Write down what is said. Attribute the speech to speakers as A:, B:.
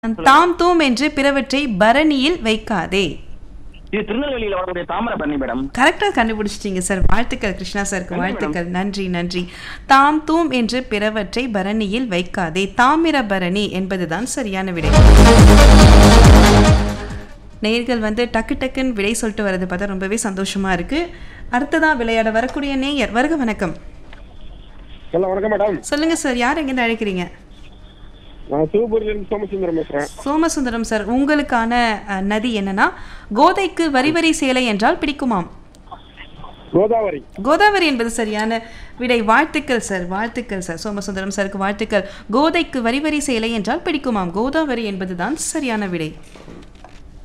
A: சொல்லுங்க.
B: தாம் தூம் என்று பிறவற்றை பரணியில் வைக்காதே.
A: இது திருநெல்வேலியில வரக்கூடிய தாமிரபரணி மேடம்.
B: கரெக்டா கண்டுபிடிச்சிட்டீங்க சார். வாழ்த்துக்கள் கிருஷ்ணா சாருக்கு,
A: நன்றி
B: வாழ்த்துக்கள். நன்றி நன்றி. தாம் தூம் என்று பிறவற்றை பரணியில் வைக்காதே, தாமிரபரணி என்பதுதான் சரியான விடை. நேயர்கள் டக்கு டக்குன்னு விடை சொல்லிட்டு வரது பார்த்தா ரொம்பவே சந்தோஷமா இருக்கு. அடுத்ததா விளையாட வரக்கூடிய நேயர், வருக வணக்கம்.
C: ஹலோ, வணக்கம் மேடம்.
B: சொல்லுங்க சார், யார் எங்கேருந்து அழைக்கிறீங்க?
C: நான் சிவபுரியிலிருந்து சோமசுந்தரம் பேசுறேன்.
B: சோமசுந்தரம் சார், உங்களுக்கான நதி என்னன்னா, கோதைக்கு வரி வரி சேலை என்றால் பிடிக்குமாம்.
C: கோதாவரி.
B: கோதாவரி என்பது சரியான விடை. வாழ்த்துக்கள் சார், வாழ்த்துக்கள் சார். சோமசுந்தரம் சாருக்கு வாழ்த்துக்கள். கோதைக்கு வரி வரி சேலை என்றால் பிடிக்குமாம். கோதாவரி என்பதுதான் சரியான விடை.